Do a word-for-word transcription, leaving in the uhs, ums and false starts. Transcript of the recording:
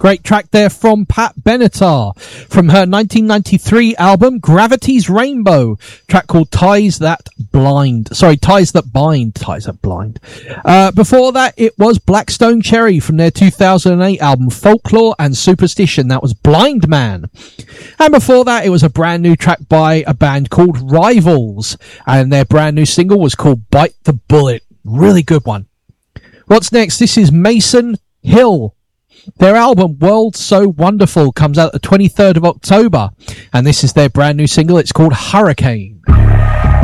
Great track there from Pat Benatar from her nineteen ninety-three album Gravity's Rainbow, track called Ties That Blind. Sorry, Ties That Bind. Ties That Blind. Uh, before that, it was Blackstone Cherry from their two thousand eight album Folklore and Superstition. That was Blind Man. And before that, it was a brand new track by a band called Rivals, and their brand new single was called Bite the Bullet. Really good one. What's next? This is Mason Hill. Their album World So Wonderful comes out the twenty-third of October, and this is their brand new single. It's called Hurricane.